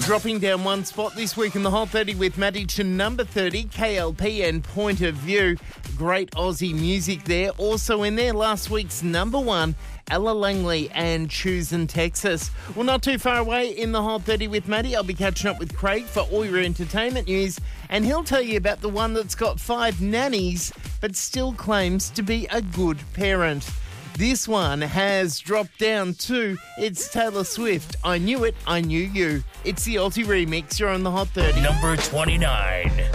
Dropping down one spot this week in the Hot 30 with Maddie to number 30, KLP and Point of View. Great Aussie music there. Also in there, last week's number one, Ella Langley and Choosing Texas. Well, not too far away in the Hot 30 with Maddie, I'll be catching up with Craig for all your entertainment news, and he'll tell you about the one that's got 5 nannies but still claims to be a good parent. This one has dropped down to, it's Taylor Swift. I Knew It, I Knew You. It's the Aussie remix. You're on the Hot 30. Number 29.